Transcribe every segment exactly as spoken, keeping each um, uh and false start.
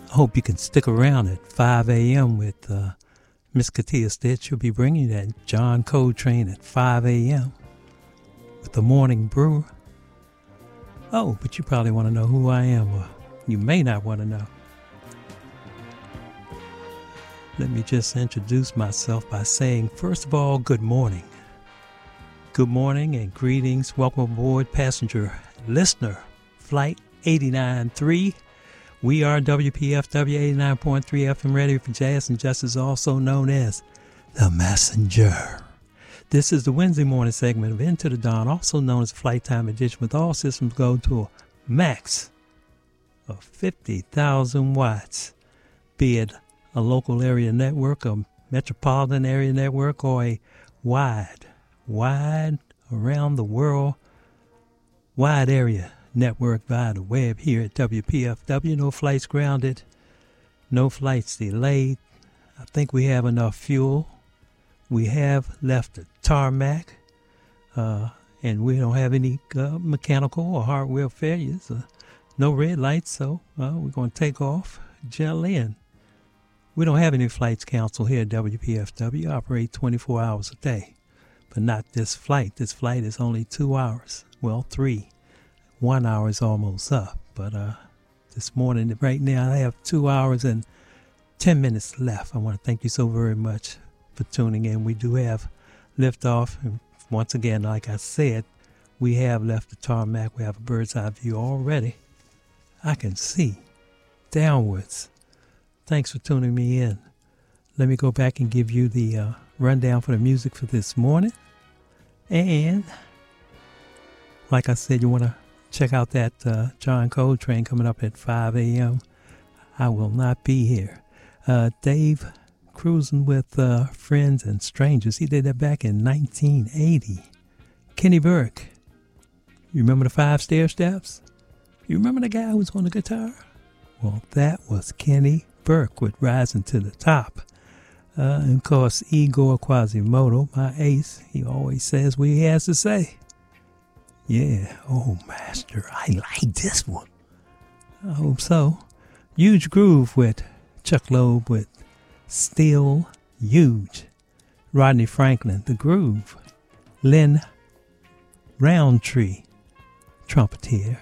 I hope you can stick around at five a.m. with uh, Miss Katia Stitch. She'll be bringing you that John Coltrane at five a.m. with the Morning Brew. Oh, but you probably want to know who I am, or you may not want to know. Let me just introduce myself by saying, first of all, good morning. Good morning and greetings. Welcome aboard, passenger listener, Flight eighty-nine three. We are W P F W eighty-nine point three F M Radio for Jazz and Justice, also known as The Messenger. This is the Wednesday morning segment of Into the Dawn, also known as Flight Time Edition, with all systems go to a max of fifty thousand watts, be it a local area network, a metropolitan area network, or a wide, wide around the world, wide area network via the web here at W P F W. No flights grounded, no flights delayed. I think we have enough fuel. We have left the tarmac, uh, and we don't have any uh, mechanical or hardware failures. Uh, no red lights, so uh, we're going to take off gently. And we don't have any flights canceled here at W P F W. Operate twenty-four hours a day, but not this flight. This flight is only two hours. Well, three. One hour is almost up, but uh, this morning, right now, I have two hours and ten minutes left. I want to thank you so very much for tuning in. We do have liftoff, and once again, like I said, we have left the tarmac. We have a bird's eye view already. I can see downwards. Thanks for tuning me in. Let me go back and give you the uh, rundown for the music for this morning. And like I said, you want to check out that uh, John Coltrane coming up at five a.m. I will not be here. Uh, Dave Cruising with uh, Friends and Strangers. He did that back in nineteen eighty. Kenny Burke. You remember the Five Stair Steps? You remember the guy who was on the guitar? Well, that was Kenny Burke with Rising to the Top. Uh, and of course, Igor Quasimodo, my ace, he always says what he has to say. Yeah, oh master, I like this one. I hope so. Huge Groove with Chuck Loeb with Still Huge. Rodney Franklin, The Groove. Lynn Roundtree, trumpeter,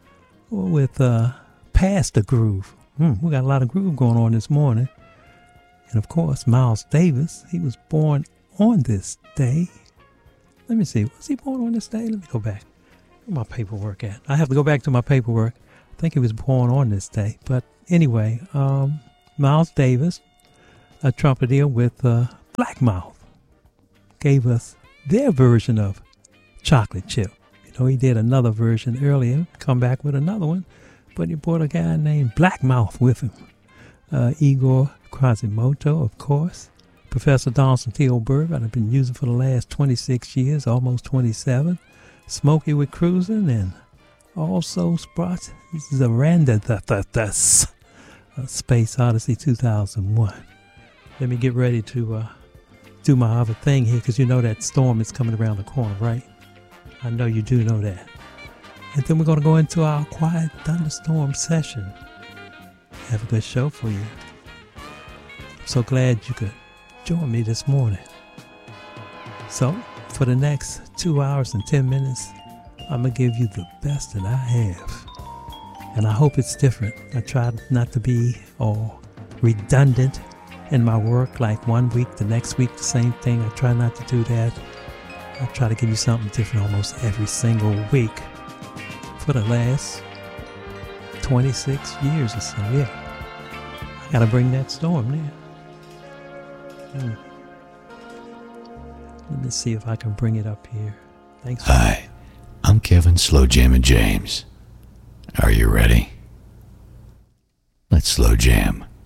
with uh, Past the Groove. Mm, we got a lot of groove going on this morning. And of course, Miles Davis, he was born on this day. Let me see, was he born on this day? Let me go back. Where my paperwork at? I have to go back to my paperwork. I think he was born on this day. But anyway, um, Miles Davis, a trumpeter with uh, Black Mouth, gave us their version of Chocolate Chip. You know, he did another version earlier, come back with another one, but he brought a guy named Black Mouth with him. Uh, Igor Quasimodo, of course. Professor Donaldson T O. Bird, I've been using for the last twenty-six years, almost twenty-seven. Smokey with Cruising, and also Sprott Zaranda, the, the, the, uh, Space Odyssey two thousand one. Let me get ready to uh, do my other thing here, because you know that storm is coming around the corner, right? I know you do know that. And then we're going to go into our quiet thunderstorm session. Have a good show for you. I'm so glad you could join me this morning. So, for the next two hours and ten minutes, I'm going to give you the best that I have. And I hope it's different. I try not to be all redundant in my work, like one week, the next week, the same thing. I try not to do that. I try to give you something different almost every single week for the last twenty-six years or so, yeah. I got to bring that storm there. Hmm. Let me see if I can bring it up here. Thanks. Hi, I'm Kevin Slow Jammin' James. Are you ready? Let's slow jam.